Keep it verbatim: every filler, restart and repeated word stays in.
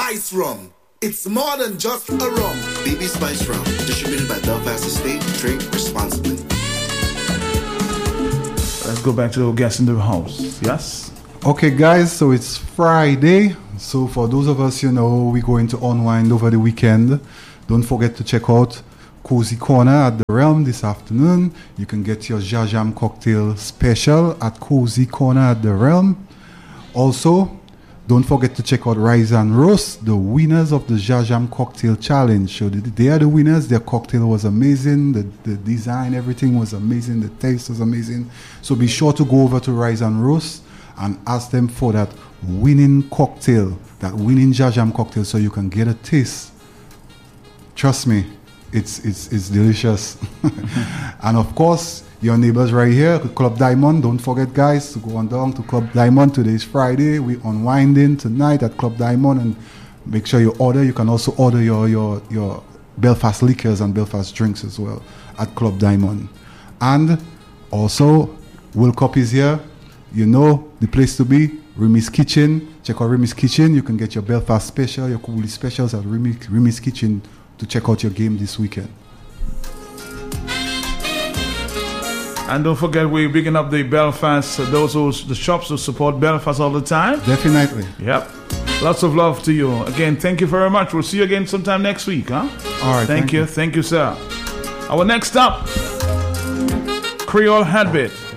Spice Rum. It's more than just a rum. Baby Spice Rum, distributed by Belfast Estate. Drink responsibly. Let's go back to the guests in the house. Yes? Okay, guys, so it's Friday. So for those of us, you know, we're going to unwind over the weekend. Don't forget to check out Cozy Corner at the Realm this afternoon. You can get your Jajam cocktail special at Cozy Corner at the Realm. Also, don't forget to check out Rise and Roast, the winners of the Jajam Cocktail Challenge. So they are the winners. Their cocktail was amazing. The, the design, everything was amazing. The taste was amazing. So be sure to go over to Rise and Roast and ask them for that winning cocktail, that winning Jajam cocktail, so you can get a taste. Trust me, it's it's it's delicious. And of course, your neighbors right here, Club Diamond. Don't forget, guys, to go on down to Club Diamond. Today is Friday. We're unwinding tonight at Club Diamond, and make sure you order. You can also order your your your Belfast liquors and Belfast drinks as well at Club Diamond. And also, World Cup is here. You know the place to be, Remy's Kitchen. Check out Remy's Kitchen. You can get your Belfast special, your Cooley specials at Remy, Remy's Kitchen to check out your game this weekend. And don't forget, we're picking up the Belfast, uh, those who, the shops who support Belfast all the time. Definitely. Yep. Lots of love to you. Again, thank you very much. We'll see you again sometime next week, huh? All right. Thank, Thank you. you. Thank you, sir. Our next up, Creole Headbit.